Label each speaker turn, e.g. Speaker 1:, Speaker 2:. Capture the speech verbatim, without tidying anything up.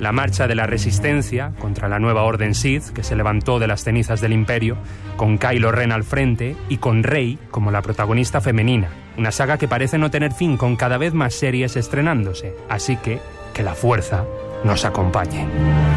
Speaker 1: la marcha de la resistencia contra la nueva Orden Sith, que se levantó de las cenizas del Imperio, con Kylo Ren al frente y con Rey como la protagonista femenina. Una saga que parece no tener fin, con cada vez más series estrenándose. Así que, que la fuerza nos acompañe.